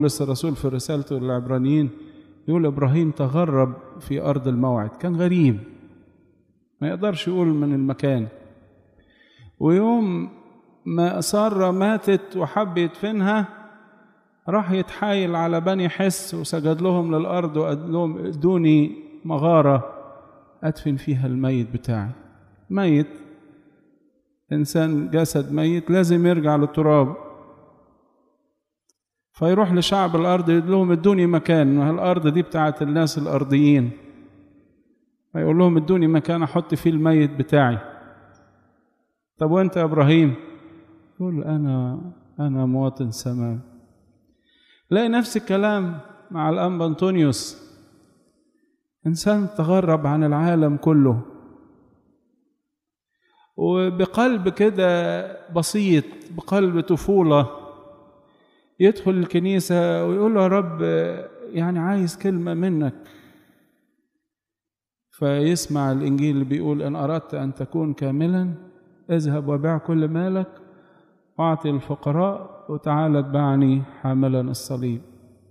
لسه الرسول في رسالته للعبرانيين يقول إبراهيم تغرب في أرض الموعد، كان غريب ما يقدرش يقول من المكان. ويوم ما سارة ماتت وحب يدفنها راح يتحايل على بني حس وسجد لهم للأرض وقال لهم ادوني مغارة أدفن فيها الميت بتاعي. ميت، إنسان جسد ميت لازم يرجع للتراب. فيروح لشعب الأرض يقول لهم ادوني مكان، الأرض دي بتاعت الناس الأرضيين، فيقول لهم ادوني مكان أحط فيه الميت بتاعي. طب وانت يا إبراهيم؟ يقول أنا مواطن سماوي. لاقي نفس الكلام مع الأنبا أنطونيوس، إنسان تغرب عن العالم كله وبقلب كده بسيط، بقلب طفولة يدخل الكنيسة ويقول له يا رب يعني عايز كلمة منك. فيسمع الإنجيل اللي بيقول إن أردت أن تكون كاملا اذهب وبيع كل مالك واعطي الفقراء وتعال اتبعني حاملا الصليب.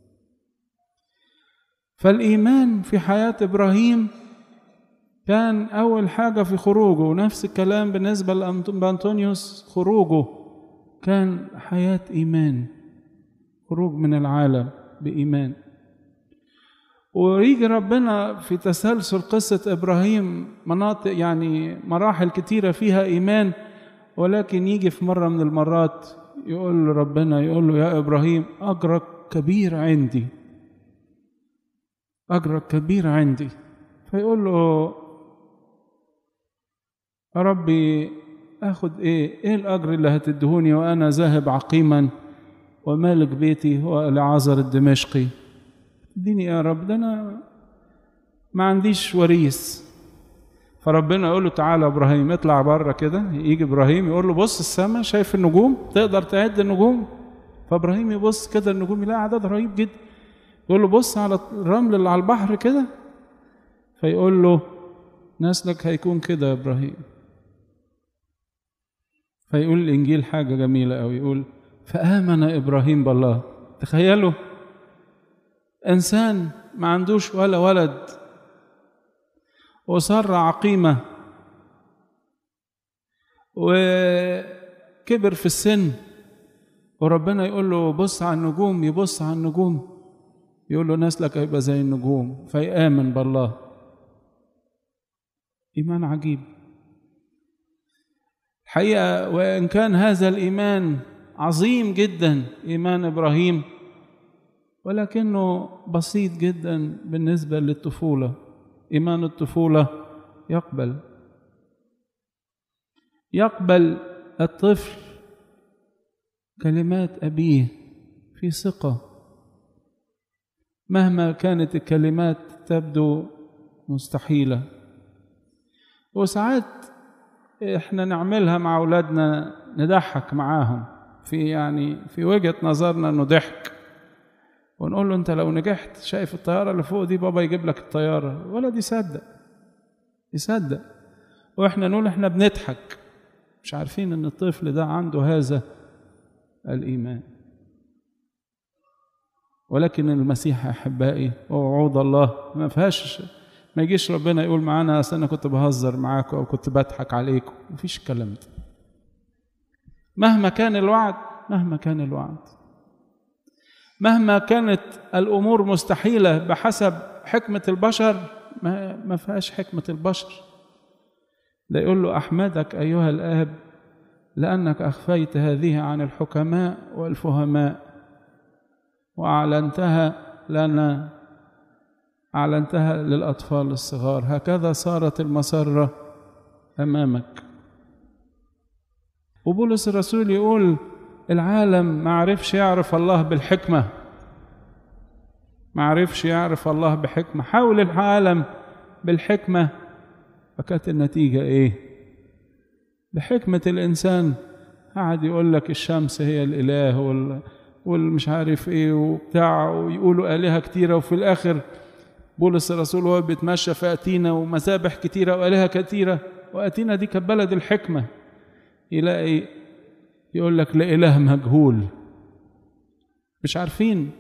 فالإيمان في حياة إبراهيم كان أول حاجة في خروجه، ونفس الكلام بالنسبة لأنطونيوس، خروجه كان حياة إيمان، خروج من العالم بإيمان. ويجي ربنا في تسلسل قصة إبراهيم مناطق يعني مراحل كتيرة فيها إيمان، ولكن يجي في مرة من المرات يقول ربنا يا إبراهيم أجرك كبير عندي، أجرك كبير عندي. فيقول له يا ربي أخذ إيه الأجر اللي هتدهوني وأنا ذاهب عقيما ومالك بيتي هو العازر الدمشقي؟ اديني يا رب، ده أنا ما عنديش وريث. فربنا يقول له تعالى إبراهيم اطلع بره كده. يجي إبراهيم يقول له بص السماء، شايف النجوم؟ تقدر تعد النجوم؟ فإبراهيم يبص كده النجوم يلاقي عدد رهيب جدا. يقول له بص على الرمل اللي على البحر كده. فيقول له نسلك هيكون كده يا إبراهيم. فيقول الإنجيل حاجة جميلة أوي، يقول فآمن إبراهيم بالله. تخيلوا إنسان ما عندوش ولا ولد وصار عقيمة وكبر في السن، وربنا يقول له بص على النجوم، يبص على النجوم يقول له نسلك هيبقى زي النجوم. فيآمن بالله. إيمان عجيب الحقيقة. وإن كان هذا الإيمان عظيم جدا إيمان إبراهيم، ولكنه بسيط جدا بالنسبة للطفولة. إيمان الطفولة يقبل الطفل كلمات أبيه في ثقة مهما كانت الكلمات تبدو مستحيلة. وساعات احنا نعملها مع أولادنا، نضحك معاهم في وجهة نظرنا انه ضحك، ونقول له انت لو نجحت شايف الطيارة اللي فوق دي بابا يجيب لك الطيارة. الولد يصدق واحنا نقول احنا بنضحك، مش عارفين ان الطفل ده عنده هذا الإيمان. ولكن المسيح أحبائي ووعود الله ما يجيش ربنا يقول معانا أصل أنا كنت بهزر معاكم أو كنت بضحك عليكم. مفيش الكلام ده. مهما كان الوعد، مهما كانت الأمور مستحيلة بحسب حكمة البشر، ما فيهاش حكمة البشر. ده يقول له أحمدك أيها الآب لأنك أخفيت هذه عن الحكماء والفهماء أعلنتها للأطفال الصغار، هكذا صارت المسرة أمامك. وبولس الرسول يقول العالم ما عرفش يعرف الله بحكمة، حاول العالم بالحكمة، فكانت النتيجة إيه؟ بحكمة الإنسان قاعد يقول لك الشمس هي الإله والمش عارف إيه وبتاع، ويقولوا آلهة كتيرة، وفي الآخر بولس الرسول وهو بيتمشى في أتينا ومذابح كتيرة وآلهة كتيرة، وأتينا دي كانت بلد الحكمة، يلاقي يقول لك لإله مجهول، مش عارفين